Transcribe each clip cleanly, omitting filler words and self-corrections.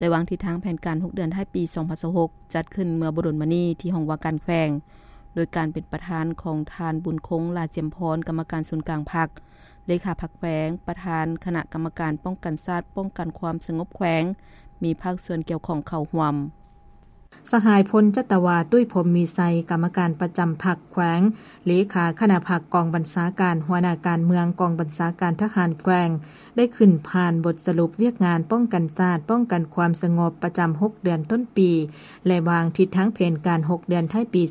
ได้วางทิศทางแผนการ6เดือนท้ายปี2026จัดขึ้นเมื่อบ่ดลมานี้ที่ห้องว่าการแขวงโดยการเป็นประธานของทานบุญคงลาเจียมพรกรรมการศูนย์กลางพรรคเลขาพรรคแขวงประธานคณะกรรมการป้องกันชาติป้องกันความสงบแขวงมีภาคส่วนเกี่ยวของเข้าร่วมสหายพลจัตวาด้วยพรหมมีไสกรรมการประจำพรรคแขวงเลขาคณะพรรคกองบัญชาการหัวหน้าการเมืองกองบัญชาการทหารแขวงได้ขึ้นผ่านบทสรุปเวียกงานป้องกันชาติป้องกันความสงบประจำ6เดือนต้นปีและวางทิศทางแผนการ6เดือนท้ายปี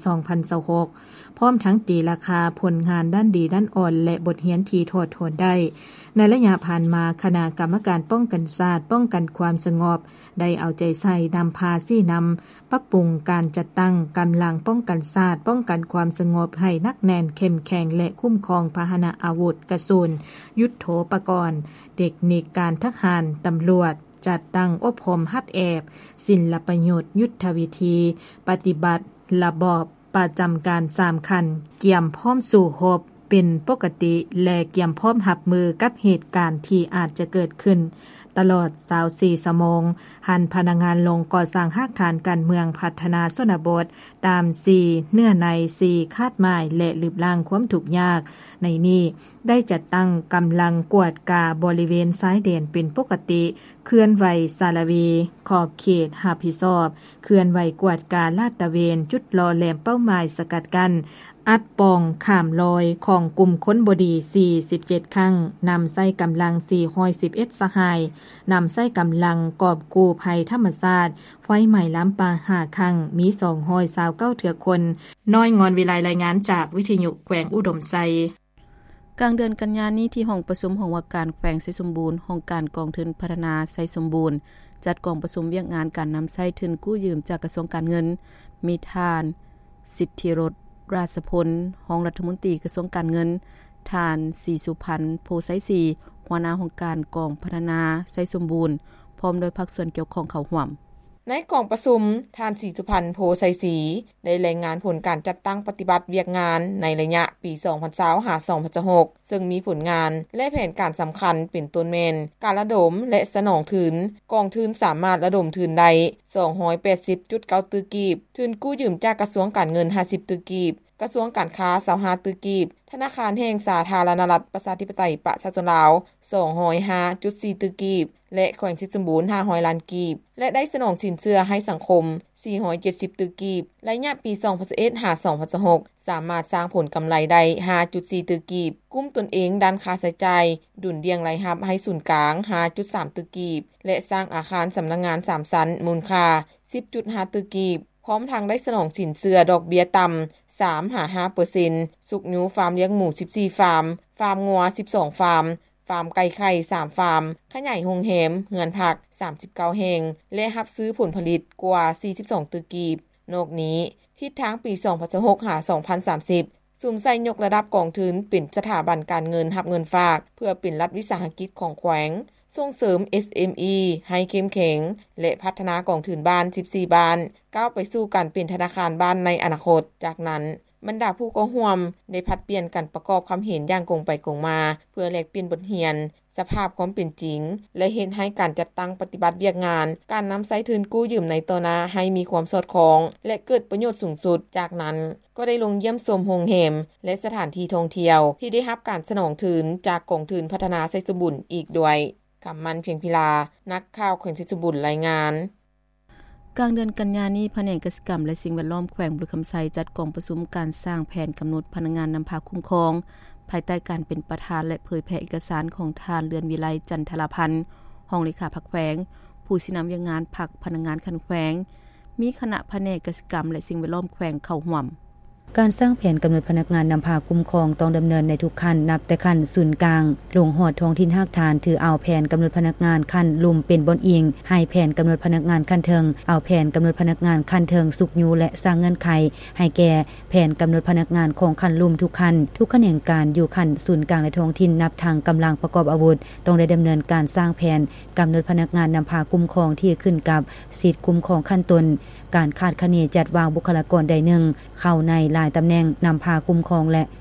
2026พร้อมทั้งตีราคาผลงานด้านดีด้านอ่อนและบทเรียนที่ถอดถอนได้ในระยะผ่านมาคณะกรรมการป้องกันชาติป้องกันความสงบได้เอาใจใส่นำพาซี่นำปรับปรุงการจัดตั้งกำลังป้องกันชาติป้องกันความสงบให้นักแน่นเข้มแข็งและคุ้มครองพาหนะอาวุธกระสุนยุทโธปกรณ์เทคนิคการทหารตำรวจจัดตั้งอบรมหัดแอบศิลปยุทธยุทธวิธีปฏิบัติระบอบประจำการ3ขั้นเกี่ยมพร้อมสู่รบเป็นปกติและเกี่ยมพร้อมรับมือกับเหตุการณ์ที่อาจจะเกิดขึ้นตลอด24ชั่วโมงหันพนักงานลงก่อสร้างรากฐานการเมืองพัฒนาชนบทตาม4เนื้อใน4คาดหมายและลืบล้างความทุกข์ยากในนี้ได้จัดตั้งกำลังกวดกาบริเวณซ้ายแดนเป็นปกติเคลื่อนไหวสารวีขอบเขตรับผิดชอบเคลื่อนไหวกวดกาลาดตระเวนจุดรอแหลมเป้าหมายสกัดกั้นอัดปองข้ามลอยของกลุ่มค้นบดี47ครั้งนำใส่กำลัง411สหายนำใส่กำลังกอบกู้ภัยธรรมชาติไฟไหม้ล้ำปา5ครั้งมี229เถือคนน้อยงอนวิไลรายงานจากวิทยุแขวงอุดมไซกลางเดือนกันยายนนี้ที่ห้องประชุมของว่าการแขวงไสสมบูรณ์ห้องการกองทุนพัฒนาไสสมบูรณ์จัดกองประชุมเวียกงานการนำใช้ทุนกู้ยืมจากกระทรวงการเงินมีทานสิทธิรสราชพลห้องรัฐมนตรีกระทรวงการเงินทานศรีสุพันธ์โพไสศรีหัวหน้าองค์การกองพัฒนาไสสมบูรณ์พร้อมโดยภาคส่วนเกี่ยวข้องเข้าร่วมในกองประชุมทานศรีสุพันธ์โพไสศรีได้รายงานผลการจัดตั้งปฏิบัติเวียกงานในระยะปี2020หา2026ซึ่งมีผลงานและแผนการสำคัญเป็นต้นแม่นการระดมและสนองทุนกองทุนสามารถระดมทุนได้ 280.9 ตื้อกีบทุนกู้ยืมจากกระทรวงการเงิน50ตื้อกีบกระทรวงการค้า25ตื้อกีบธนาคารแห่งสาธารณรัฐประชาธิปไตยประชาชนลาว 205.4 ตื้อกีบและแขวงสิสมบูรณ์500ล้านกีบและได้สนองสินเชื่อให้สังคม470ตื้อกีบระยะปี2021หา2026สามารถสร้างผลกำไรได้ 5.4 ตื้อกีบกุ้มตนเองด้านค่าใช้จ่ายดุลเดียงรายรับให้ศูนย์กลาง 5.3 ตื้อกีบและสร้างอาคารสำนักงาน3ชั้นมูลค่า 10.5 ตื้อกีบพร้อมทางได้สนองสินเชื่อดอกเบี้ยต่ำ3-5% สุกยูฟาร์มเลี้ยงหมู14ฟาร์มฟาร์มงัว12ฟาร์มฟาร์มไก่ไข่3ฟาร์มขยายโรงแรมเรือนพัก39แห่งและรับซื้อผลผลิตกว่า42ตื้อกีบนอกนี้ทิศทางปี2026หา2030สุมใส่ยกระดับกองทุนเป็นสถาบันการเงินรับเงินฝากเพื่อเป็นรัฐวิสาหกิจของแขวงส่งเสริม SME ให้เข้มแข็งและพัฒนากองทุนบ้าน14บ้านก้าวไปสู่การเป็นธนาคารบ้านในอนาคตจากนั้นบรรดาผู้เข้าร่วมได้ผลัดเปลี่ยนกันประกอบความเห็นอย่างกงไปกงมาเพื่อแลกเปลี่ยนบทเรียนสภาพความเป็นจริงและเห็นให้การจัดตั้งปฏิบัติเวียกงานการนำใช้ทุนกู้ยืมในต่อหน้าให้มีความสอดคล้องและเกิดประโยชน์สูงสุดจากนั้นก็ได้ลงเยี่ยมชมโรงแรมและสถานที่ท่องเที่ยวที่ได้รับการสนองทุนจากกองทุนพัฒนาไสสมบูรณ์อีกด้วยคำมันเพียงพิลานักข่าวแขวงไสสมบูรณ์รายงานกลางเดือนกันยายนนี้แผนกเกษตรกรรมและสิ่งแวดล้อมแขวงบุรีคำไซจัดกองประชุมการสร้างแผนกำหนดพนักงานนำพาคุ้มครองภายใต้การเป็นประธานและเผยแพร่เอกสารของทานเรือนวิไลจันทรพันธ์ห้องเลขาพรรคแขวงผู้สินำยังงานพรรคพนักงานคันแขวงมีคณะแผนกเกษตรกรรมและสิ่งแวดล้อมแขวงเข้าร่วมการสร้างแผนกำหนดพนักงานนำพาคุ้มครองต้องดำเนินในทุกขั้นนับแต่ขั้นศูนย์กลางลงหอดท้องถิ่นภาคฐานถือเอาแผนกำหนดพนักงานขั้นลุ่มเป็นบนอิงให้แผนกำหนดพนักงานขั้นเทิงเอาแผนกำหนดพนักงานขั้นเทิงสุกยูและสร้างเงื่อนไขให้แก่แผนกำหนดพนักงานของขั้นลุ่มทุกขั้นทุกแขนงการอยู่ขั้นศูนย์กลางในท้องถิ่นนับทางกำลังประกอบอาวุธต้องได้ดำเนินการสร้างแผนกำหนดพนักงานนำพาคุ้มครองที่ขึ้นกับสิทธิคุ้มครองขั้นต้นการคาดคะเนจัดวางบุคลากรใดหนึ่งเข้าในหลายตำแหน่งนำพาคุ้มครองและ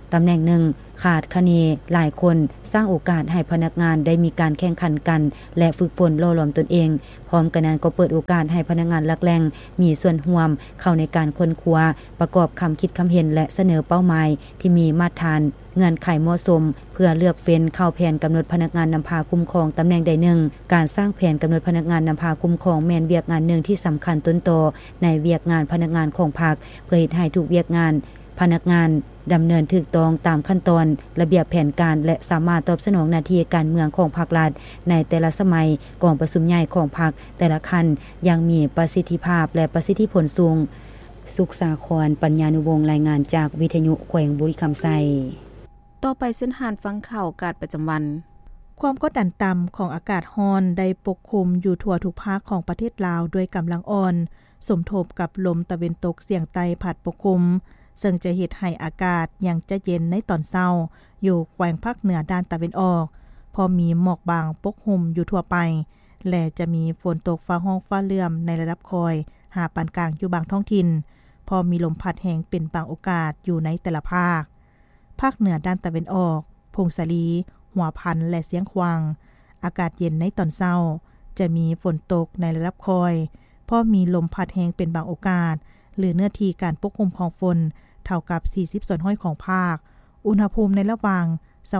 ตำแหน่งหนึ่งขาดคะเนหลายคนสร้างโอกาสให้พนักงานได้มีการแข่งขันกันและฝึกฝนหล่อหลอมตนเองพร้อมกันนั้นก็เปิดโอกาสให้พนักงานหลักแหล่งมีส่วนร่วมเข้าในการค้นคว้าประกอบคำคิดคำเห็นและเสนอเป้าหมายที่มีมาตรฐานเงื่อนไขเหมาะสมเพื่อเลือกเฟ้นเข้าแผนกำหนดพนักงานนำพาคุ้มครองตำแหน่งใดหนึ่งการสร้างแผนกำหนดพนักงานนำพาคุ้มครองแม่นเวียกงานหนึ่งที่สำคัญต้นตอในเวียกงานพนักงานของพรรคเพื่อเฮ็ดให้ทุกเวียกงานพนักงานดำเนินถูกต้องตามขั้นตอนระเบียบแผนการและสามารถตอบสนองหน้าที่การเมืองของพรรครัฐในแต่ละสมัยกองประชุมใหญ่ของพรรคแต่ละคันยังมีประสิทธิภาพและประสิทธิผลสูงสุขสาครปัญญานุวงศ์รายงานจากวิทยุแขวงบุรีคำไซต่อไปเส้นหานฟังข่าวอากาศประจำวันความกดดันต่ำของอากาศร้อนได้ปกคลุมอยู่ทั่วทุกภาคของประเทศลาวด้วยกำลังอ่อนสมทบกับลมตะวันตกเฉียงใต้พัดปกคลุมซึ่งจะเฮ็ดให้อากาศยังจะเย็นในตอนเช้าอยู่แขวงภาคเหนือด้านตะวันออกพอมีหมอกบางปกคลุมอยู่ทั่วไปและจะมีฝนตกฟ้าร้องฟ้าเหลื่อมในระดับคอยหาปานกลางอยู่บางท้องถิ่นพอมีลมพัดแรงเป็นบางโอกาสอยู่ในแต่ละภาคเหนือด้านตะวันออกพงศาลีหัวพันและเสียงควางอากาศเย็นในตอนเช้าจะมีฝนตกในระดับคอยพอมีลมพัดแรงเป็นบางโอกาสหรือเนื้อที่การปกคลุมของฝนเท่ากับ40ส่วนห้อยของภาคอุณหภูมิในระหว่าง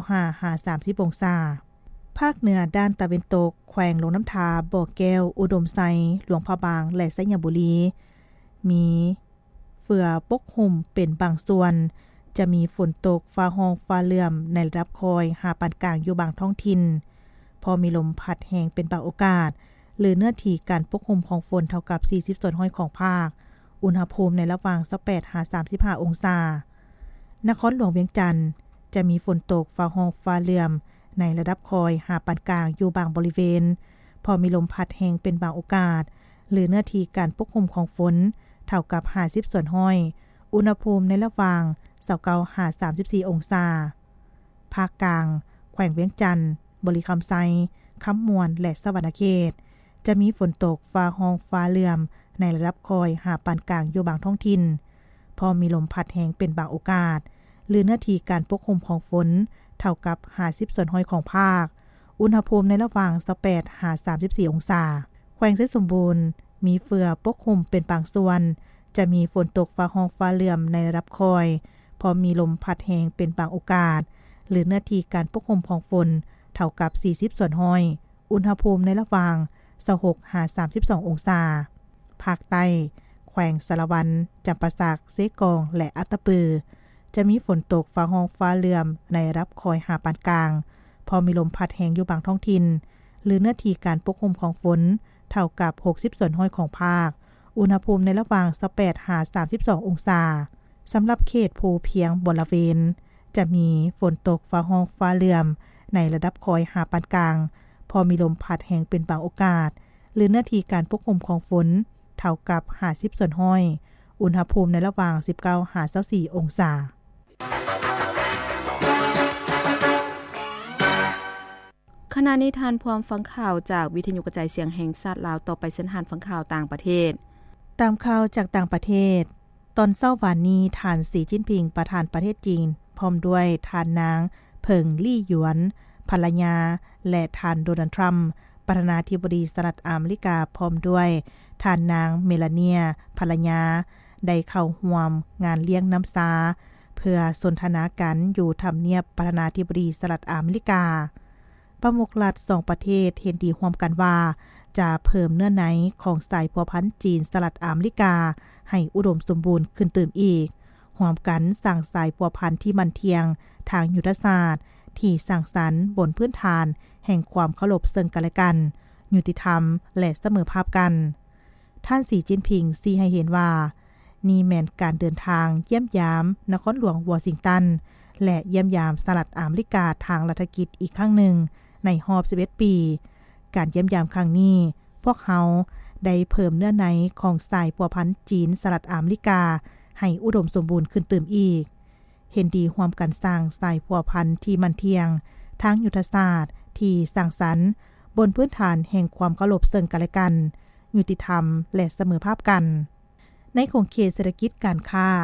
25-30องศาภาคเหนือด้านตะวันตกแขวงลงน้ำทาบ่อแก้วอุดมไซหลวงพระบางและไสยบุรีมีเฟือปกคลุมเป็นบางส่วนจะมีฝนตกฟ้าร้องฟ้าเหลื่อมในระดับคอยหาปานกลางอยู่บางท้องถิ่นพอมีลมพัดแรงเป็นบางโอกาสหรือเนื้อที่การปกคลุมของฝนเท่ากับ40ส่วนห้อยของภาคอุณหภูมิในระหว่าง28-35องศานครหลวงเวียงจันทน์จะมีฝนตกฟ้าร้องฟ้าเหลื่อมในระดับคอยหาปานกลางอยู่บางบริเวณพอมีลมพัดแรงเป็นบางโอกาสหรือเนื้อที่การปกคลุมของฝนเท่ากับ50ส่วนห้อยอุณหภูมิในระหว่าง29-34องศาภาคกลางแขวงเวียงจันทน์บริคำไซคำมวนและสวรรณเขตจะมีฝนตกฟ้าร้องฟ้าเหลื่อมในระดับคอยหาปานกลางอยู่บางท้องถิ่นพอมีลมพัดแรงเป็นบางโอกาสหรือเนื้อที่การปกคลุมของฝนเท่ากับ50ส่วนห้อยของภาคอุณหภูมิในระหว่าง28-34องศาแขวงไชยสมบูรณ์มีเฟือปกคลุมเป็นบางส่วนจะมีฝนตกฟ้าร้องฟ้าเหลื่อมในระดับคอยพอมีลมพัดแรงเป็นบางโอกาสหรือเนื้อที่การปกคลุมของฝนเท่ากับ40ส่วนห้อยอุณหภูมิในระหว่าง26-32องศาภาคใต้แขวงสารวันจำปาสักเซกองและอัตตปือจะมีฝนตกฟ้าร้องฟ้าเหลื่อมในระดับคอยหาปานกลางพอมีลมพัดแรงอยู่บางท้องถิ่นหรือเนื้อที่การปกคลุมของฝนเท่ากับ60ส่วนห้อยของภาคอุณหภูมิในระหว่าง28-32องศาสำหรับเขตภูเพียงบริเวณจะมีฝนตกฟ้าร้องฟ้าเหลื่อมในระดับคอยหาปานกลางพอมีลมพัดแรงเป็นบางโอกาสหรือเนื้อที่การปกคลุมของฝนเท่ากับ50ส่วนห้อยอุณหภูมิในระหว่าง19-24องศาขณะนี้ทานพร้อมฟังข่าวจากวิทยุกระจายเสียงแห่งชาติลาวต่อไปเส้นทางฟังข่าวต่างประเทศตามข่าวจากต่างประเทศตอนเช้าวันนี้ท่านสีจิ้นผิงประธานประเทศจีนพร้อมด้วยท่านนางเผิงลี่หยวนภรรยาและท่านโดนัลด์ทรัมป์ประธานาธิบดีสหรัฐอเมริกาพร้อมด้วยท่านนางเมลาเนียภรรยาได้เข้าร่วมงานเลี้ยงน้ำซาเพื่อสนทนากันอยู่ทำเนียบประธานาธิบดีสหรัฐอเมริกาประมุขรัฐ2ประเทศเห็นดีร่วมกันว่าจะเพิ่มเนื้อในของสายพัวพันธุ์จีนสหรัฐอเมริกาให้อุดมสมบูรณ์ขึ้นเติมอีกร่วมกันสร้างสายพัวพันธุ์ที่มันเทียงทางยุทธศาสตร์ที่สร้างสรรค์บนพื้นฐานแห่งความเคารพซึ่งกันและกันยุติธรรมและเสมอภาคกันท่านสีจิ้นผิงชี้ให้เห็นว่านี่แม่นการเดินทางเยี่ยมยามนครหลวงวอชิงตันและเยี่ยมยามสหรัฐอเมริกาทางรัฐกิจอีกครั้งหนึ่งในรอบ11ปีการเยี่ยมยามครั้งนี้พวกเขาได้เพิ่มเนื้อในของสายพัวพันธุ์จีนสหรัฐอเมริกาให้อุดมสมบูรณ์ขึ้นเติมอีกเห็นดีร่วมกันสร้างสายพัวพันธุ์ที่มันเทียงทางยุทธศาสตร์ที่สร้างสรรค์บนพื้นฐานแห่งความเคารพซึ่งกันและกันยุติธรรมและเสมอภาคกันในของเขตเศรษฐกิจการค้า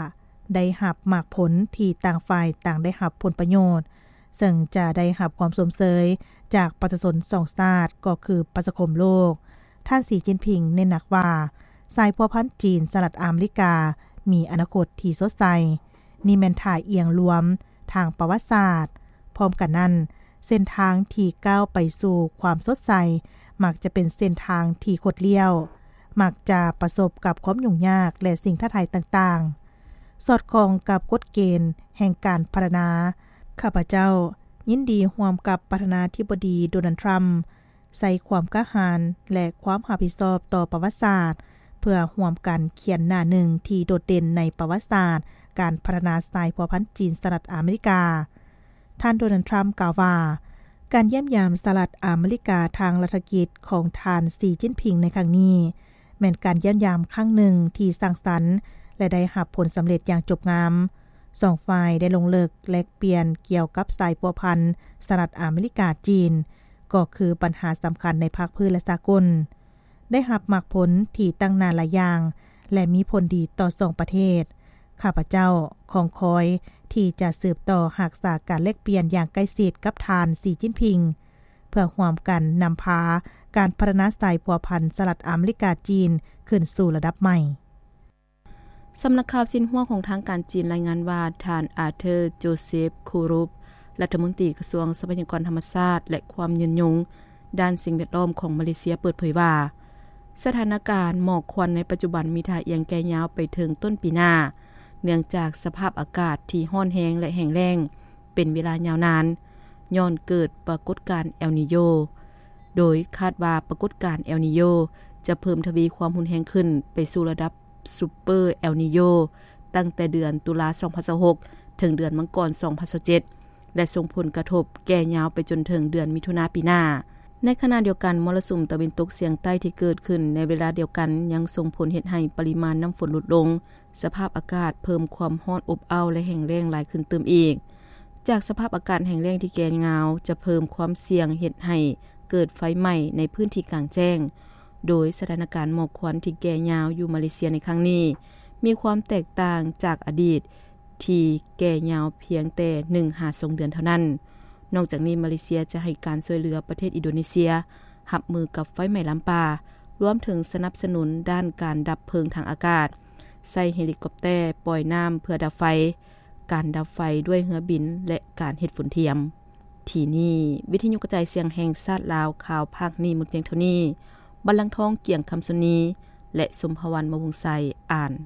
ได้รับมากผลที่ต่างฝ่ายต่างได้รับผลประโยชน์ซึ่งจะได้รับความสมเสยจากประชาชน2ชาติก็คือประชาคมโลกท่านสีจิ้นผิงเน้นหนักว่าสายพัวพันธุ์จีนสหรัฐอเมริกามีอนาคตที่สดใสนี่แม่นท่าเอียงรวมทางประวัติศาสตร์พร้อมกันนั้นเส้นทางที่ก้าวไปสู่ความสดใสมักจะเป็นเส้นทางที่คดเลี้ยวมักจะประสบกับความยุ่งยากและสิ่งท้าทายต่างๆสอดคล้องกับกฎเกณฑ์แห่งการพัฒนาข้าพเจ้ายินดีร่วมกับประธานาธิบดีโดนัลด์ทรัมป์ใส่ความกล้าหาญและความรับผิดชอบต่อประวัติศาสตร์เพื่อร่วมกันเขียนหน้าหนึ่งที่โดดเด่นในประวัติศาสตร์การพัฒนาสายพัวพันธุ์จีนสหรัฐอเมริกาท่านโดนัลด์ทรัมป์กล่าวว่าการเยี่ยมยามสหรัฐอเมริกาทางรัฐกิจของท่านสีจิ้นผิงในครั้งนี้แม้นการเยี่ยมยามครั้งหนึ่งที่สร้างสรรค์และได้รับผลสำเร็จอย่างจบงามสองฝ่ายได้ลงเลิกแลกเปลี่ยนเกี่ยวกับสายพัวพันธุ์สหรัฐอเมริกาจีนก็คือปัญหาสำคัญในภาคพื้นและสากลได้รับมากผลที่ตั้งนานหลายอย่างและมีผลดีต่อสองประเทศข้าพเจ้าของคอยที่จะสืบต่อหักษาการแลกเปลี่ยนอย่างใกล้ชิดกับทานสีจิ้นผิงเพื่อร่วมกันนำพาการพัฒนาสายพัวพันธุ์สหรัฐอเมริกาจีนขึ้นสู่ระดับใหม่สำนักข่าวซินฮัวของทางการจีนรายงานว่าท่านอาเธอร์โจเซฟคูรุปรัฐมนตรีกระทรวงทรัพยากรธรรมชาติและความยืนยงด้านสิ่งแวดล้อมของมาเลเซียเปิดเผยว่าสถานการณ์หมอกควันในปัจจุบันมีท่าเอียงแก่ยาวไปถึงต้นปีหน้าเนื่องจากสภาพอากาศที่ร้อนแรงและแห้งแล้งเป็นเวลายาวนานย้อนเกิดปรากฏการณ์เอลนีโญโดยคาดว่าปรากฏการณ์เอลนีโญจะเพิ่มทวีความรุนแรงขึ้นไปสู่ระดับซูเปอร์เอลนีโญตั้งแต่เดือนตุลา2026ถึงเดือนมังกร2027และส่งผลกระทบแก่ยาวไปจนถึงเดือนมิถุนายนปีหน้าในขณะเดียวกันมรสุมตะวันตกเฉียงใต้ที่เกิดขึ้นในเวลาเดียวกันยังส่งผลเฮ็ดให้ปริมาณน้ำฝนลดลงสภาพอากาศเพิ่มความร้อนอบอ้าวและแห้งแล้งหลายขึ้นเติมอีกจากสภาพอากาศแห้งแล้งที่แก่งาวจะเพิ่มความเสี่ยงเฮ็ดให้เกิดไฟไหม้ในพื้นที่กลางแจ้งโดยสถานการณ์หมอกควันที่แก่ยาวอยู่มาเลเซียในครั้งนี้มีความแตกต่างจากอดีตที่แก่ยาวเพียงแต่ 1-2 เดือนเท่านั้นนอกจากนี้มาเลเซียจะให้การช่วยเหลือประเทศอินโดนีเซียรับมือกับไฟไหม้ลำปารวมถึงสนับสนุนด้านการดับเพลิงทางอากาศใส่เฮลิคอปเตอร์ปล่อยน้ำเพื่อดับไฟการดับไฟด้วยเรือบินและการเฮ็ดฝนเทียมที่นี่วิทยุกระจายเสียงแห่งชาติลาวข่าวภาคนี้หมดเพียงเท่านี้บัลลังก์ทองเกี่ยงคำสนีและสมภวันมวงไสอ่าน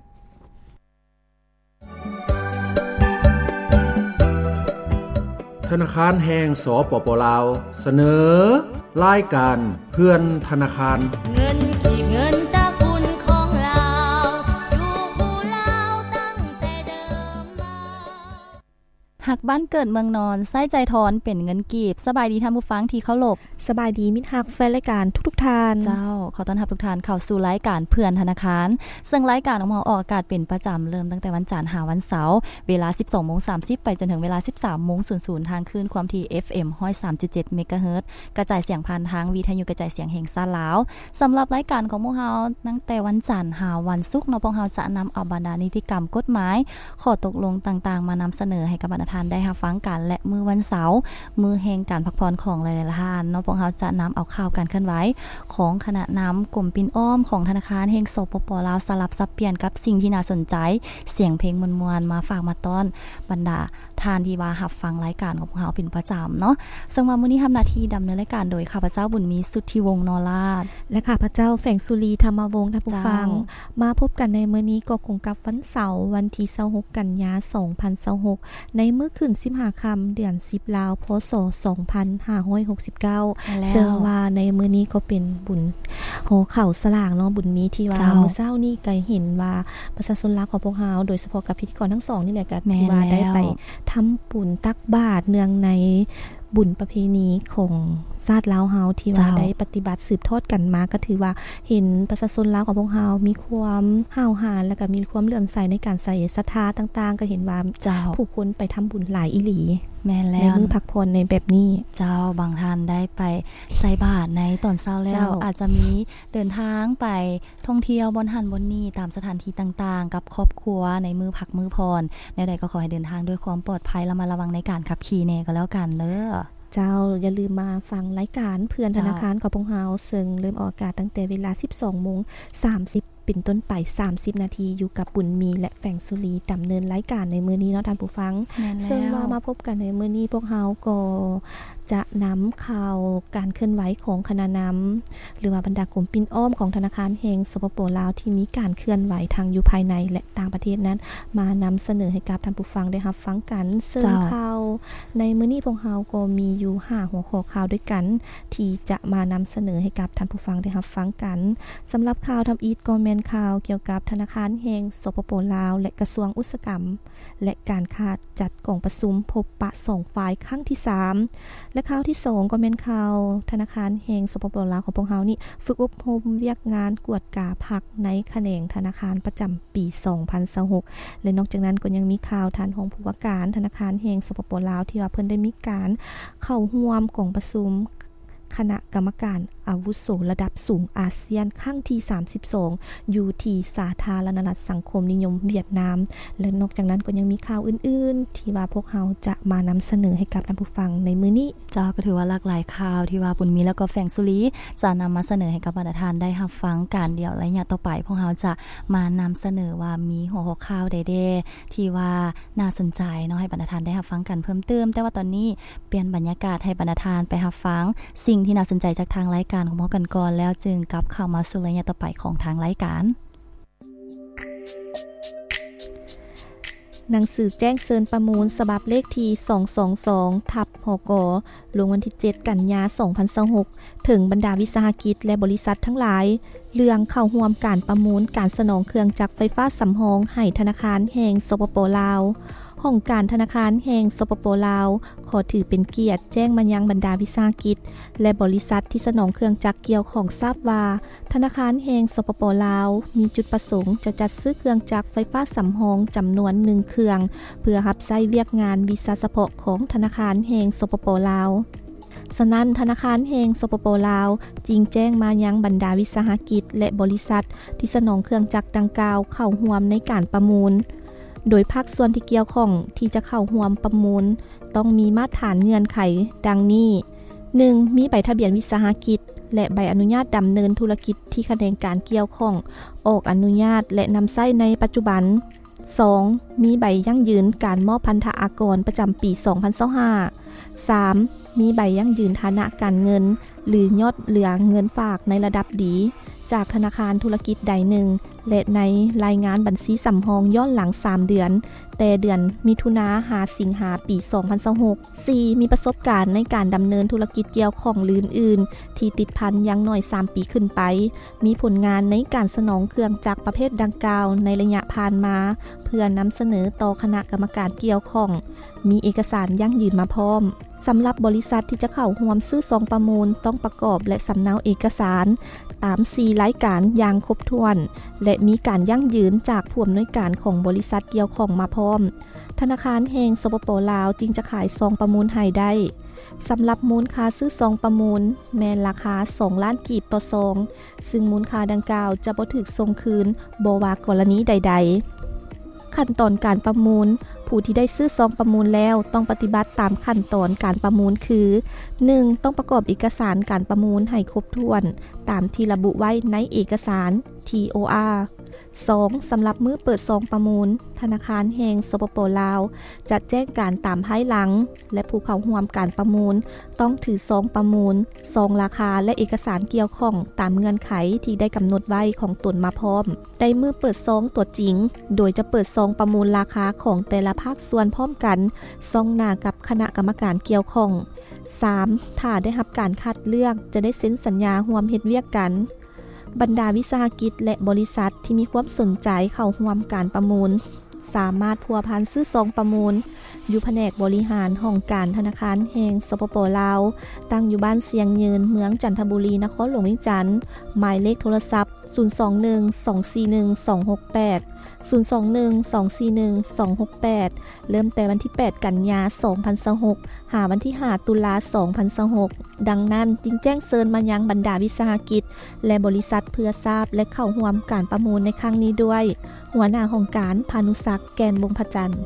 ธนาคารแห่งสปป.ลาวเสนอรายการเพื่อนธนาคารเงินขีบเงินตะคุณของลาวอยู่ผู้ลาวตั้งแต่เดิมมาหักบ้านเกิดเมืองนอนไส้ใจทอนเป็นเงินกีบสบายดีท่านผู้ฟังที่เคารพสบายดีมิตรฮักแฟนรายการทุกท่านเจ้าขอต้อนรับทุกท่านเข้าสู่รายการเพื่อนธนาคารซึ่งรายการของเราออกอากาศเป็นประจำเริ่มตั้งแต่วันจันทร์หาวันเสาร์เวลา 12:30 ไปจนถึงเวลา 13:00 ทางคลื่นความถี่ FM 103.7 เมกะเฮิรตซ์กระจายเสียงผ่านทางวิทยุกระจายเสียงแห่งชาติลาวสำหรับรายการของพวกเราตั้งแต่วันจันทร์หาวันศุกร์เนาะพวกเราจะนำเอาบรรดานิติกรรมกฎหมายข้อตกลงต่างๆมานำเสนอให้กับบรรดาท่านได้รับฟังกันและมื้อวันเสาร์มื้อแห่งการพักผ่อนของหลายๆท่านเนาะพวกเราจะนำเอาข่าวการเคลื่อนไหวของคณะนำกลุ่มปิ่นอ้อมของธนาคารแห่งสปป.ลาวสลับสับเปลี่ยนกับสิ่งที่น่าสนใจเสียงเพลงมวลๆมาฝากมาต้อนบรรดาท่านที่ว่ารับฟังรายการของพวกเราเป็นประจำเนาะซึ่งว่ามื้อนี้ทำหน้าที่ดำเนินรายการโดยข้าพเจ้าบุญมีสุทธิวงศ์นราชและข้าพเจ้าแฝงสุรีธรรมวงศ์ท่านผู้ฟังมาพบกันในมื้อนี้ก็คงกับวันเสาร์วันที่26กันยายน2026ในมื้อคืน15ค่ำเดือน10ลาวพศ2569ซึ่งว่าในมื้อนี้ก็เป็นบุญโหเข้าสลากเนาะบุญมีที่ว่ามื้อเช้านี้ก็เห็นว่าประชาชนลาวของพวกเฮาโดยเฉพาะกับพิธีกรทั้งสองนี่แหละก็ที่ว่าได้ไปทำบุญตักบาตรเนื่องในบุญประเพณีของชาติลาวเฮาที่ว่าได้ปฏิบัติสืบทอดกันมาก็ถือว่าเห็นประชาชนลาวของพวกเฮามีความห้าวหาญและก็มีความเลื่อมใสในการใส่ศรัทธาต่างๆก็เห็นว่าผู้คนไปทำบุญหลายอีหลีแม่นแล้วในมื้อพักผ่อนในแบบนี้เจ้าบางท่านได้ไปใส่บาตรในตอนเช้าแล้วอาจจะมีเดินทางไปท่องเที่ยวบนหันบนนี้ตามสถานที่ต่างๆกับครอบครัวในมื้อพักมื้อพรแนวใดก็ขอให้เดินทางด้วยความปลอดภัยและระวังในการขับขี่แน่ก็แล้วกันเด้อเจ้าอย่าลืมมาฟังรายการเพื่อนธนาคารของพวกเราซึ่งเริ่มออกอากาศตั้งแต่เวลา 12:30 เป็นต้นไป30นาทีอยู่กับบุญมีและแฝงสุรีดำเนินรายการในมื้อนี้เนาะท่านผู้ฟังซึ่งว่ามาพบกันในมื้อนี้พวกเราก็จะนำข่าวการเคลื่อนไหวของคณะนำหรือว่าบรรดากลุ่มปิ่นอ้อมของธนาคารแห่งสปป.ลาวที่มีการเคลื่อนไหวทางอยู่ภายในและต่างประเทศนั้นมานำเสนอให้กับท่านผู้ฟังได้รับฟังกันซึ่งข่าวในมื้อนี้พวกเราก็มีอยู่5หัวข้อข่าวด้วยกันที่จะมานำเสนอให้กับท่านผู้ฟังได้รับฟังกันสำหรับข่าวทำอีทก็แม่นข่าวเกี่ยวกับธนาคารแห่งสปป.ลาวและกระทรวงอุตสาหกรรมและการค้าจัดกองประชุมพบปะ2ฝ่ายครั้งที่3และข่าวที่2ก็แม่นข่าวธนาคารแห่งสปป.ลาวของพวกเรานี่ฝึกอบรมเวียกงานกวดกาพักในแขนงธนาคารประจำปี 2026และนอกจากนั้นก็ยังมีข่าวท่านรองผู้ว่าการธนาคารแห่งสปป.ลาวที่ว่าเพิ่นได้มีการเข้าร่วมกองประชุมคณะกรรมการอาวุโสระดับสูงอาเซียนครั้งที่32อยู่ที่สาธารณรัฐสังคมนิยมเวียดนามและนอกจากนั้นก็ยังมีข่าวอื่นๆที่ว่าพวกเราจะมานำเสนอให้กับท่านผู้ฟังในมื้อนี้เจ้าก็ถือว่าหลากหลายข่าวที่ว่าบุญมีแล้วก็แฝงสุรีจะนำมาเสนอให้กับบรรดาท่านได้รับฟังกันเดี๋ยวระยะต่อไปพวกเราจะมานำเสนอว่ามีหัวข้อข่าวใดๆที่ว่าน่าสนใจเนาะให้บรรดาท่านได้รับฟังกันเพิ่มเติมแต่ว่าตอนนี้เปลี่ยนบรรยากาศให้บรรดาท่านไปรับฟังสิ่งที่น่าสนใจจากทางรายการของพวกกันก่อนแล้วจึงกลับเข้ามาสู่ระยะต่อไปของทางรายการหนังสือแจ้งเชิญประมูลฉบับเลขที่222/หก.ลงวันที่7กันยายน2026ถึงบรรดาวิสาหกิจและบริษัททั้งหลายเรื่องเข้าร่วมการประมูลการสนองเครื่องจักรไฟฟ้าสำรองให้ธนาคารแห่งสปป.ลาวห้องการธนาคารแห่งสปป.ลาวขอถือเป็นเกียรติแจ้งมายังบรรดาวิสาหกิจและบริษัทที่สนองเครื่องจักรเกี่ยวของทราบว่าธนาคารแห่งสปป.ลาวมีจุดประสงค์จะจัดซื้อเครื่องจักรไฟฟ้าสำรองจำนวน1เครื่องเพื่อรับใช้เวียกงานวีซ่าเฉพาะของธนาคารแห่งสปป.ลาวฉะนั้นธนาคารแห่งสปป.ลาวจึงแจ้งมายังบรรดาวิสาหกิจและบริษัทที่สนองเครื่องจักรดังกล่าวเข้าร่วมในการประมูลโดยภาคส่วนที่เกี่ยวข้องที่จะเข้าร่วมประมูลต้องมีมาตรฐานเงื่อนไขดังนี้ 1. มีใบทะเบียนวิสาหกิจและใบอนุญาตดำเนินธุรกิจที่แขนงการเกี่ยวข้องออกอนุญาตและนำใช้ในปัจจุบัน 2. มีใบยั่งยืนการมอบพันธอากรประจำปี 2025 3. มีใบยั่งยืนฐานะการเงินหรือยอดเหลือเงินฝากในระดับดีจากธนาคารธุรกิจใดหนึ่งและในรายงานบัญชีสำรองย้อนหลัง3เดือนแต่เดือนมิถุนายนสิงหาปี 2026 4. มีประสบการณ์ในการดำเนินธุรกิจเกี่ยวข้องอื่นๆที่ติดพันอย่างน้อย3ปีขึ้นไปมีผลงานในการสนองเครื่องจักรประเภทดังกล่าวในระยะผ่านมาเพื่อนำเสนอต่อคณะกรรมการเกี่ยวข้องมีเอกสารยั่งยืนมาพร้อมสำหรับบริษัทที่จะเข้าร่วมซื้อซองประมูลต้องประกอบและสำเนาเอกสารตาม4รายการอย่างครบถ้วนและมีการยั่งยืนจากผู้อำนวยการของบริษัทเกี่ยวข้องมาพร้อมธนาคารแห่งสปป.ลาวจึงจะขายซองประมูลให้ได้สำหรับมูลค่าซื้อซองประมูลแม้นราคา2ล้านกีบต่อซองซึ่งมูลค่าดังกล่าวจะบ่ถูกส่งคืนบ่ว่ากรณีใดๆขั้นตอนการประมูลผู้ที่ได้ซื้อซองประมูลแล้วต้องปฏิบัติตามขั้นตอนการประมูลคือ 1. ต้องประกอบเอกสารการประมูลให้ครบถ้วนตามที่ระบุไว้ในเอกสาร TOR 2. สำหรับมื้อเปิดซองประมูลธนาคารแห่งสปป.ลาวจะแจ้งการตามภายหลังและผู้เข้าร่วมการประมูลต้องถือซองประมูลซองราคาและเอกสารเกี่ยวข้องตามเงื่อนไขที่ได้กำหนดไว้ของตนมาพร้อมได้มื้อเปิดซองตัวจริงโดยจะเปิดซองประมูลราคาของแต่ละภาคส่วนพร้อมกันซองหน้ากับคณะกรรมการเกี่ยวข้อง 3. ถ้าได้รับการคัดเลือกจะได้เซ็นสัญญาร่วมเฮ็ดเวียกกันบรรดาวิสาหกิจและบริษัทที่มีความสนใจเข้าร่วมการประมูลสามารถพัวพันซื้อซองประมูลอยู่แผนกบริหารห้องการธนาคารแห่งสปป.ลาวตั้งอยู่บ้านเสียงยืนเมืองจันทบุรีนครหลวงวิจันทร์หมายเลขโทรศัพท์021 241 268 021-241-268เริ่มแต่วันที่8กันยา2026หาวันที่5ตุลา2026ดังนั้นจึงแจ้งเชิญมายังบรรดาวิสาหกิจและบริษัทเพื่อทราบและเข้าร่วมการประมูลในครั้งนี้ด้วยหัวหน้าองค์การพานุศักดิ์แกนวงศ์พจันทร์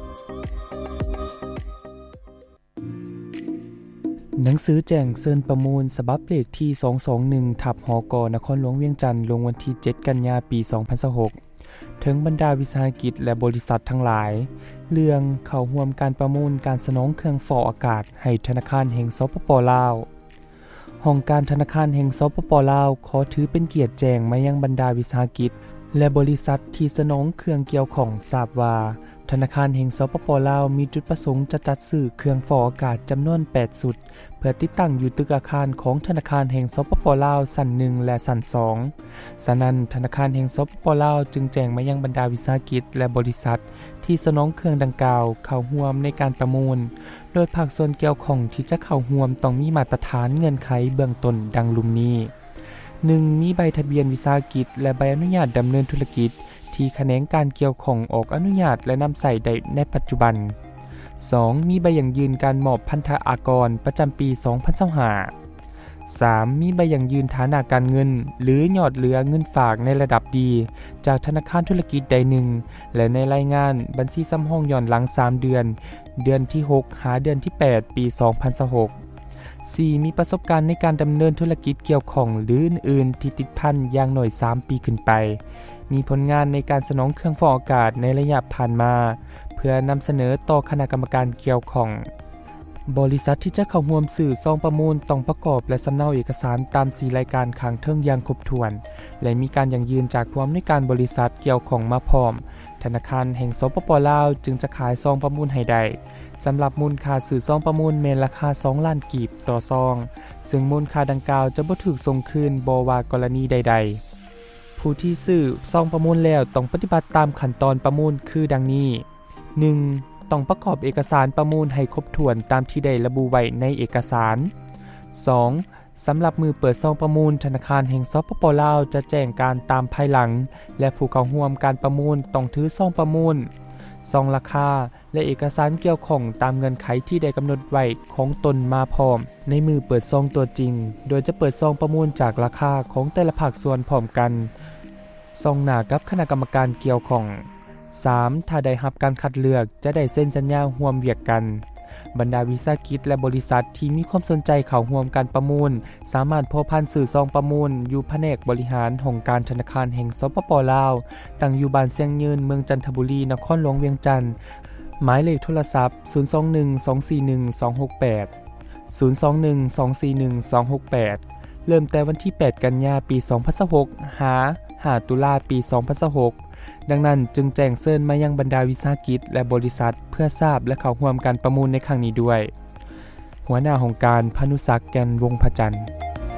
หนังสือแจ้งเชิญประมูลฉบับเลขที่221/หก.นครหลวงเวียงจันทน์ลงวันที่7กันยายนปี2026ถึงบรรดาวิสาหกิจและบริษัททั้งหลายเรื่องเข้าร่วมการประมูลการสนองเครื่องฟอกอากาศให้ธนาคารแห่งสปป.ลาวห้องการธนาคารแห่งสปป.ลาวขอถือเป็นเกียรติแจ้งมายังบรรดาวิสาหกิจและบริษัทที่สนองเครื่องเกี่ยวของทราบว่าธนาคารแห่งสปป.ลาวมีจุดประสงค์จะจัดซื้อเครื่องฟอกอากาศจำนวน8ชุดเพื่อติดตั้งอยู่ตึกอาคารของธนาคารแห่งสปป.ลาวชั้น1และชั้น2ฉะนั้นธนาคารแห่งสปป.ลาวจึงแจ้งมายังบรรดาวิสาหกิจและบริษัทที่สนองเครื่องดังกล่าวเข้าร่วมในการประมูลโดยภาคส่วนเกี่ยวข้องที่จะเข้าร่วมต้องมีมาตรฐานเงื่อนไขเบื้องต้นดังลุ่มนี้ 1. มีใบทะเบียนวิสาหกิจและใบอนุญาตดำเนินธุรกิจที่แขนงการเกี่ยวข้องออกอนุญาตและนำใส่ได้ในปัจจุบัน 2. มีใบอย่างยืนการมอบพันธอากรประจำปี 2025 3. มีใบอย่างยืนฐานะการเงินหรือยอดเหลือเงินฝากในระดับดีจากธนาคารธุรกิจใดหนึ่งและในรายงานบัญชีซ้ำห้องย้อนหลัง3เดือนเดือนที่6หาเดือนที่8ปี2026 4. มีประสบการณ์ในการดำเนินธุรกิจเกี่ยวข้องหรืออื่นๆที่ติดพันอย่างน้อย3ปีขึ้นไปมีผลงานในการสนองเครื่องฟอกอากาศในระยะผ่านมาเพื่อนำเสนอต่อคณะกรรมการเกี่ยวข้องบริษัทที่จะเข้าร่วมซื้อซองประมูลต้องประกอบและสำเนาเอกสารตาม4รายการข้างเทิงอย่างครบถ้วนและมีการอย่างยืนจากผู้อำนวยการบริษัทเกี่ยวข้องมาพร้อมธนาคารแห่งสปป.ลาวจึงจะขายซองประมูลให้ได้สำหรับมูลค่าซื้อซองประมูลแม่นราคา2ล้านกีบต่อซองซึ่งมูลค่าดังกล่าวจะบ่ถูกส่งคืนบ่ว่ากรณีใดๆผู้ที่ซื้อซองประมูลแล้วต้องปฏิบัติตามขั้นตอนประมูลคือดังนี้ 1. ต้องประกอบเอกสารประมูลให้ครบถ้วนตามที่ได้ระบุไว้ในเอกสาร 2. สำหรับมือเปิดซองประมูลธนาคารแห่งสปป.ลาวจะแจ้งการตามภายหลังและผู้เข้าร่วมการประมูลต้องถือซองประมูลซองราคาและเอกสารเกี่ยวข้องตามเงื่อนไขที่ได้กำหนดไว้ของตนมาพร้อมในมือเปิดซองตัวจริงโดยจะเปิดซองประมูลจากราคาของแต่ละภาคส่วนพร้อมกันซองหน้ากับคณะกรรมการเกี่ยวข้อง 3. ถ้าได้รับการคัดเลือกจะได้เซ็นสัญญาร่วมเวียกกันบรรดาวิสาหกิจและบริษัทที่มีความสนใจเข้าร่วมการประมูลสามารถพบผ่านสื่อซองประมูลอยู่แผนกบริหารองค์การธนาคารแห่งสปป.ลาวตั้งอยู่บ้านเสียงยืนเมืองจันทบุรีนครหลวงเวียงจันทน์หมายเลขโทรศัพท์021-241-268 021-241-268เริ่มแต่วันที่8กันยายนปี2026หา5ตุลาปี2026ดังนั้นจึงแจ้งเชิญมายังบรรดาวิสาหกิจและบริษัทเพื่อทราบและเข้าร่วมการประมูลในครั้งนี้ด้วยหัวหน้าองค์การพานุศักดิ์แกนวงศ์พจันทร์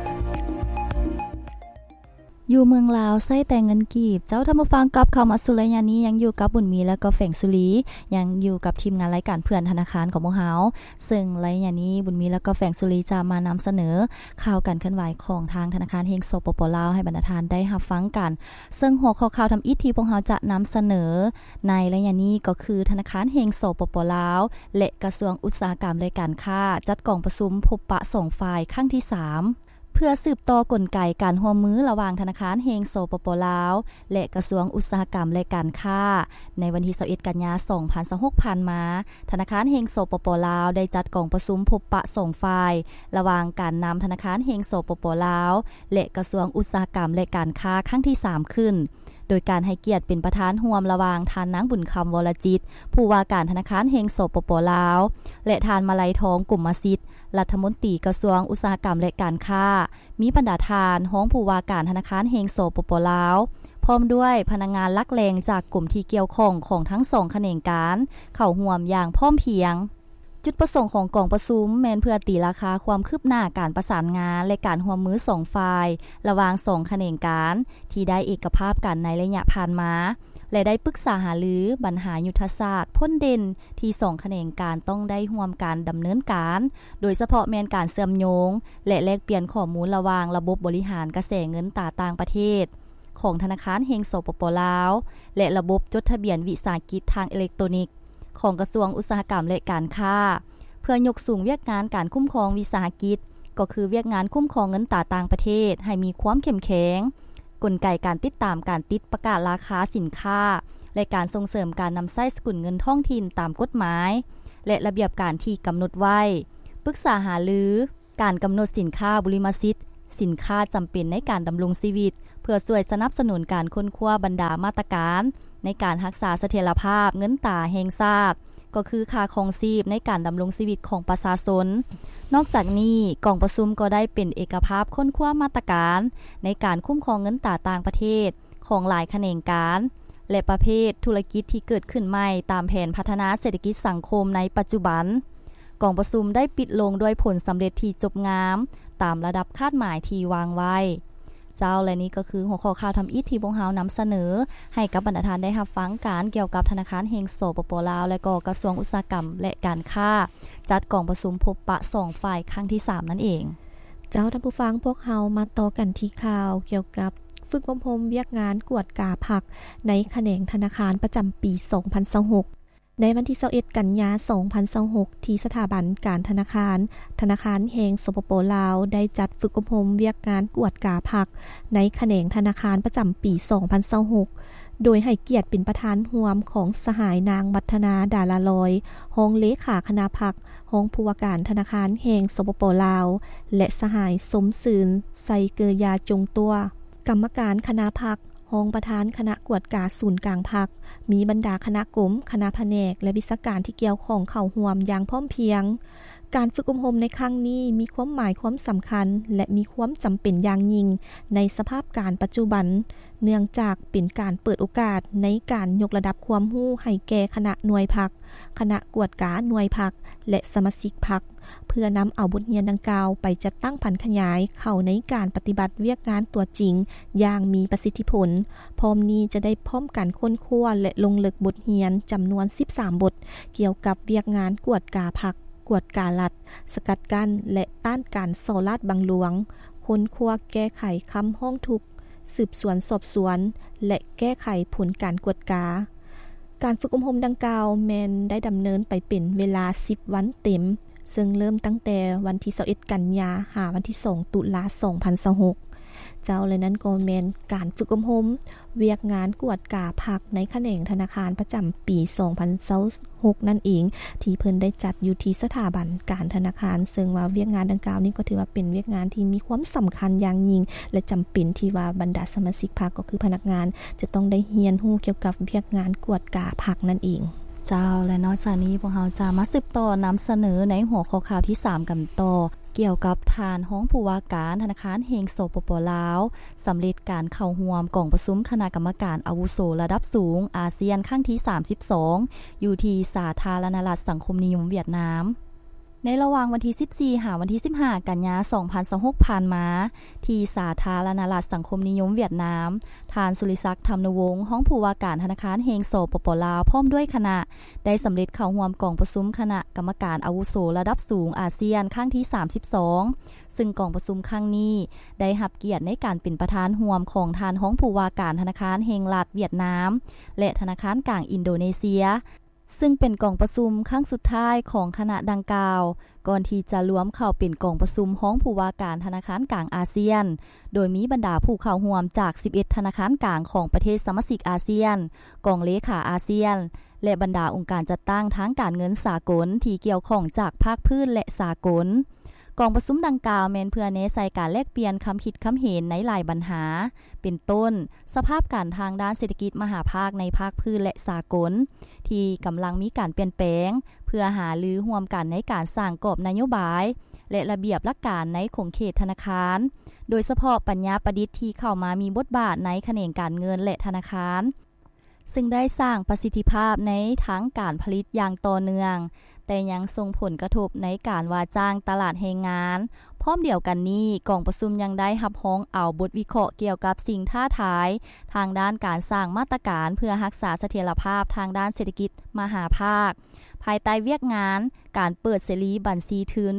อยู่เมืองลาวใช้แต่เงินกีบเจ้าท่านผู้ฟังกับเข้ามาสู่รายการนี้ยังอยู่กับบุญมีและก็แฝงสุรียังอยู่กับทีมงานรายการเพื่อนธนาคารของพวกเฮาซึ่งรายการนี้บุญมีและก็แฝงสุรีจะมานำเสนอข่าวการเคลื่อนไหวของทางธนาคารแห่งสปป.ลาวให้บรรดาท่านได้รับฟังกันซึ่งหัวข้อข่าวทำอิฐที่พวกเฮาจะนำเสนอในรายการนี้ก็คือธนาคารแห่งสปป.ลาวและกระทรวงอุตสาหกรรมและการค้าจัดกองประชุมพบปะ2ฝ่ายครั้งที่3เพื่อสืบต่อกลไกการร่วมมือระหว่างธนาคารแห่งสปป.ลาวและกระทรวงอุตสาหกรรมและการค้าในวันที่21กันยายน2026ผ่านมาธนาคารแห่งสปป.ลาวได้จัดกองประชุมพบปะ2ฝ่ายระหว่างการนำธนาคารแห่งสปป.ลาวและกระทรวงอุตสาหกรรมและการค้าครั้งที่3ขึ้นโดยการให้เกียรติเป็นประธานร่วมระหว่างท่านนางบุญคำวรจิตผู้ว่าการธนาคารแห่งสปป.ลาวและท่านมาลัยทองกุมมสิทธิ์รัฐมนตรีกระทรวงอุตสาหกรรมและการค้ามีบรรดาทานห้องผู้ว่าการธนาคารแห่งสปป.ลาวพร้อมด้วยพนักงานลักแรงจากกลุ่มที่เกี่ยวข้องของทั้ง2แขนงการเข้าร่วมอย่างพร้อมเพรียงจุดประสงค์ของกองประชุมแม้นเพื่อตีราคาความคืบหน้าการประสานงานและการร่วมมือ2ฝ่ายระหว่าง2แขนงการที่ได้เอกภาพกันในระยะผ่านมาและได้ปรึกษาหารือปัญหายุทธศาสตร์พ้นเด่นที่2แขนงการต้องได้ร่วมการดำเนินการโดยเฉพาะแม่นการเชื่อมโยงและแลกเปลี่ยนข้อมูลระหว่างระบบบริหารกระแสเงินต่างประเทศของธนาคารแห่งสปป.ลาวและระบบจดทะเบียนวิสาหกิจทางอิเล็กทรอนิกส์ของกระทรวงอุตสาหกรรมและการค้าเพื่อยกสูงเวียกงานการคุ้มครองวิสาหกิจก็คือเวียกงานคุ้มครองเงินตราต่างประเทศให้มีความเข้มแข็งกลไกการติดตามการติดประกาศราคาสินค้าและการส่งเสริมการนำใช้สกุลเงินท้องถิ่นตามกฎหมายและระเบียบการที่กำหนดไว้ปรึกษาหารือการกำหนดสินค้าบุริมสิทธิ์สินค้าจำเป็นในการดำรงชีวิตเพื่อช่วยสนับสนุนการค้นคว้าบรรดามาตรการในการรักษาเสถียรภาพเงินตราแห่งชาติก็คือค่าครองชีพในการดำรงชีวิตของประชาชนนอกจากนี้กองประชุมก็ได้เป็นเอกภาพค้นคว้ามาตรการในการคุ้มครองเงินตราต่างประเทศของหลายแขนงการและประเภทธุรกิจที่เกิดขึ้นใหม่ตามแผนพัฒนาเศรษฐกิจสังคมในปัจจุบันกองประชุมได้ปิดลงด้วยผลสำเร็จที่จบงามตามระดับคาดหมายที่วางไว้เจ้าและนี้ก็คือหัวข้อข่าวทำอิฐที่พวกเฮานำเสนอให้กับบรรดาท่านได้รับฟังการเกี่ยวกับธนาคารแห่งสปป.ลาวและก็กระทรวงอุตสาหกรรมและการค้าจัดกองประชุมพบปะ2ฝ่ายครั้งที่3นั่นเองเจ้าท่านผู้ฟังพวกเฮามาต่อกันที่ข่าวเกี่ยวกับฝึกอบรมเวียกงานกวดกาผักในแขนงธนาคารประจำปี 2026ในวันที่21กันยายน 2026ที่สถาบันการธนาคารแห่งสปป.ลาวได้จัดฝึกอบรมเวียกงานกวดกาผักในแขนงธนาคารประจำปี 2026โดยให้เกียรติเป็นประธานร่วมของสหายนางวัฒนาดาลาลอยรองเลขาคณะผักรองผู้ว่าการธนาคารแห่งสปป.ลาวและสหายสมศืนไซเกยาจงตัวกรรมการคณะผักรองประธานคณะกวดกาศูนย์กลางผักมีบรรดาคณะกรมคณะแผนกและวิชาการที่เกี่ยวข้องเข้าร่วมอย่างพร้อมเพรียงการฝึกอบรมในครั้งนี้มีความหมายความสำคัญและมีความจำเป็นอย่างยิ่งในสภาพการปัจจุบันเนื่องจากเป็นการเปิดโอกาสในการยกระดับความรู้ให้แก่คณะหน่วยผักคณะกวดกาหน่วยผักและสมาชิกผักเพื่อนำเอาบทเรียนดังกล่าวไปจัดตั้งพันขยายเข้าในการปฏิบัติเวียกงานตัวจริงอย่างมีประสิทธิผลพร้อมนี้จะได้พร้อมกันค้นคว้าและลงลึกบทเรียนจำนวน13บทเกี่ยวกับเวียกงานกวดกาผักกวดกาลัดสกัดกั้นและต้านการส่อลาดบังหลวงค้นคว้าแก้ไขคำห้องทุกข์สืบสวนสอบสวนและแก้ไขผลการกวดกาการฝึกอบรมดังกล่าวแมนได้ดำเนินไปเป็นเวลา10วันเต็มซึ่งเริ่มตั้งแต่วันที่21กันยายนหาวันที่2ตุลาคม 2026เจ้าเลยนั้นก็แมนการฝึกอบรมเวียกงานกวดกาผักในแขนงธนาคารประจำปี 2026นั่นเองที่เพิ่นได้จัดอยู่ที่สถาบันการธนาคารซึ่งว่าเวียกงานดังกล่าวนี้ก็ถือว่าเป็นเวียกงานที่มีความสำคัญอย่างยิ่งและจำเป็นที่ว่าบรรดาสมาชิกพรรคก็คือพนักงานจะต้องได้เรียนรู้เกี่ยวกับเวียกงานกวดกาผักนั่นเองเจ้าและนอกจากนี้พวกเราจะมาสืบต่อนำเสนอในหัวข้อข่าวที่3กันต่อเกี่ยวกับทานห้องผู้ว่าการธนาคารแห่งสปป.ลาวสำเร็จการเข้าร่วมกองประชุมคณะกรรมการอาวุโสระดับสูงอาเซียนครั้งที่32อยู่ที่สาธารณรัฐสังคมนิยมเวียดนามในระหว่างวันที่14หาวันที่15กันยายน 2026ผ่านมาที่สาธารณรัฐสังคมนิยมเวียดนามทานสุริศักดิ์ธรรมนวงศ์ห้องผู้ว่าการธนาคารแห่งสปป.ลาวพร้อมด้วยคณะได้สำเร็จเข้าร่วมกองประชุมคณะกรรมการอาวุโสระดับสูงอาเซียนครั้งที่32ซึ่งกองประชุมครั้งนี้ได้รับเกียรติในการเป็นประธานร่วมของทานห้องผู้ว่าการธนาคารแห่งรัฐเวียดนามและธนาคารกลางอินโดนีเซียซึ่งเป็นกองประชุมครั้งสุดท้ายของคณะดังกล่าวก่อนที่จะรวมเข้าเป็นกองประชุมห้องผู้ว่าการธนาคารกลางอาเซียนโดยมีบรรดาผู้เข้าร่วมจาก11ธนาคารกลางของประเทศสมาชิกอาเซียนกองเลขาอาเซียนและบรรดาองค์การจัดตั้งทางการเงินสากลที่เกี่ยวข้องจากภาคพื้นและสากลกองประชุมดังกล่าวแม้นเพื่อเน้นใส่การแลกเปลี่ยนคำคิดคำเห็นในหลายปัญหาเป็นต้นสภาพการทางด้านเศรษฐกิจมหาภาคในภาคพื้นและสากลที่กำลังมีการเปลี่ยนแปลงเพื่อหารือร่วมกันในการสร้างกรอบนโยบายและระเบียบหลักการในขงเขตธนาคารโดยเฉพาะปัญญาประดิษฐ์ที่เข้ามามีบทบาทในแขนงการเงินและธนาคารซึ่งได้สร้างประสิทธิภาพในทั้งการผลิตอย่างต่อเนื่องแต่ยังส่งผลกระทบในการว่าจ้างตลาดแรงงานพร้อมเดียวกันนี้กองประชุมยังได้รับร้องเอาบทวิเคราะห์เกี่ยวกับสิ่งท้าทายทางด้านการสร้างมาตรการเพื่อรักษาเสถียรภาพทางด้านเศรษฐกิจมหาภาคภายใต้เวียกงานการเปิดเสรีบัญชีทุน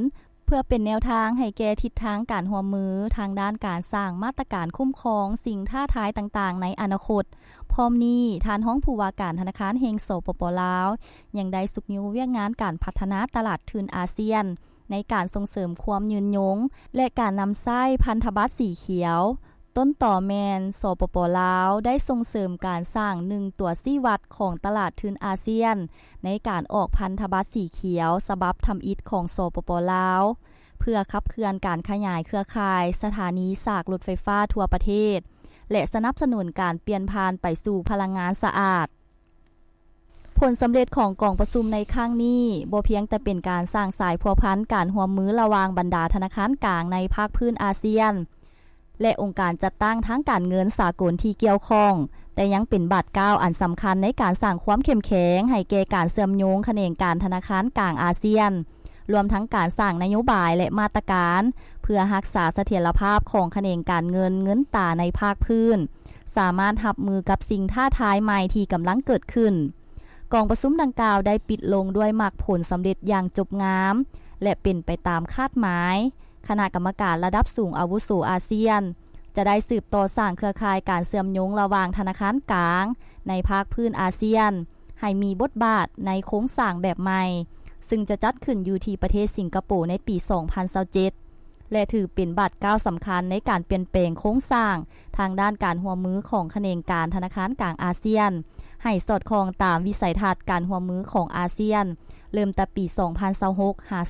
เพื่อเป็นแนวทางให้แก่ทิศทางการร่วมมือทางด้านการสร้างมาตรการคุ้มครองสิ่งท้าทายต่างๆในอนาคตพร้อมนี้ท่านห้องผู้ว่าการธนาคารแห่งสปป.ลาวยังได้สุกยูเวียกงานการพัฒนาตลาดทุนอาเซียนในการส่งเสริมความยืนยงและการนำใช้พันธบัตรสีเขียวต้นต่อแมนสปป.ลาวได้ส่งเสริมการสร้าง1ตัวชี้วัดของตลาดทุนอาเซียนในการออกพันธบัตรสีเขียวฉบับทำอิฐของสปป.ลาวเพื่อขับเคลื่อนการขยายเครือข่ายสถานีสากรถไฟฟ้าทั่วประเทศและสนับสนุนการเปลี่ยนผ่านไปสู่พลังงานสะอาดผลสำเร็จของกองประชุมในครั้งนี้บ่เพียงแต่เป็นการสร้างสายพัวพันการร่วมมือระหว่างบรรดาธนาคารกลางในภาคพื้นอาเซียนและองค์การจัดตั้งทางการเงินสากลที่เกี่ยวข้องแต่ยังเป็นบาดก้าวอันสำคัญในการสร้างความเข้มแข็งให้แก่การเชื่อมโยงแขนงการธนาคารกลางอาเซียนรวมทั้งการสร้างนโยบายและมาตรการเพื่อรักษาเสถียรภาพของแขนงการเงินตราในภาคพื้นสามารถรับมือกับสิ่งท้าทายใหม่ที่กำลังเกิดขึ้นกองประชุมดังกล่าวได้ปิดลงด้วยมรรคผลสำเร็จอย่างจบงามและเป็นไปตามคาดหมายคณะกรรมการระดับสูงอาวุโสอาเซียนจะได้สืบต่อสร้างเครือข่ายการเชื่อมโยงระหว่างธนาคารกลางในภาคพื้นอาเซียนให้มีบทบาทในโครงสร้างแบบใหม่ซึ่งจะจัดขึ้นอยู่ที่ประเทศสิงคโปร์ในปี 2027 และถือเป็นบาดก้าวสำคัญในการเปลี่ยนแปลงโครงสร้างทางด้านการร่วมมือของแขนงการธนาคารกลางอาเซียนให้สอดคล้องตามวิสัยทัศน์การร่วมมือของอาเซียนเริ่มแต่ปี 2026 หา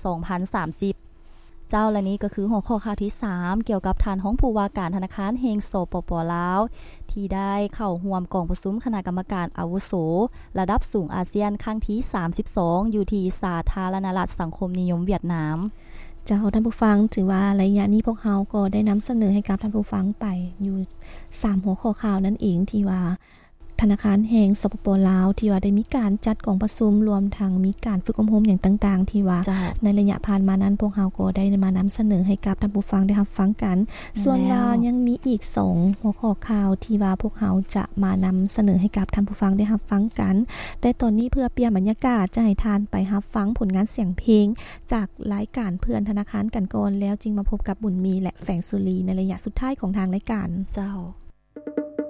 2030 เจ้าและนี้ก็คือหัวข้อข่าวที่ 3 เกี่ยวกับท่านของผู้ว่าการธนาคารแห่งสปป.ลาวที่ได้เข้าร่วมกองประชุมคณะกรรมการอาวุโสระดับสูงอาเซียนครั้งที่ 32 อยู่ที่สาธารณรัฐสังคมนิยมเวียดนามเจ้าท่านผู้ฟังถือว่าระยะนี้พวกเฮาก็ได้นำเสนอให้กับท่านผู้ฟังไปอยู่3หัวข้อข่าวนั่นเองที่ว่าธนาคารแห่งสปป.ลาวที่ว่าได้มีการจัดกองประชุมรวมทั้งมีการฝึกอบรมอย่างต่างๆที่ว่าในระยะผ่านมานั้นพวกเฮาก็ได้มานำเสนอให้กับท่านผู้ฟังได้รับฟังกันส่วนว่ายังมีอีก2หัวข้อข่าวที่ว่าพวกเฮาจะมานำเสนอให้กับท่านผู้ฟังได้รับฟังกันแต่ตอนนี้เพื่อเปลี่ยนบรรยากาศจะให้ทานไปรับฟังผลงานเสียงเพลงจากรายการเพื่อนธนาคารกันก่อนแล้วจึงมาพบกับบุญมีและแฝงสุรีในระยะสุดท้ายของทางรายการเจ้า